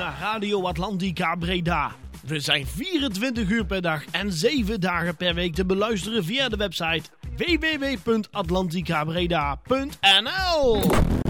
naar Radio Atlantica Breda. We zijn 24 uur per dag en 7 dagen per week te beluisteren via de website www.atlanticabreda.nl.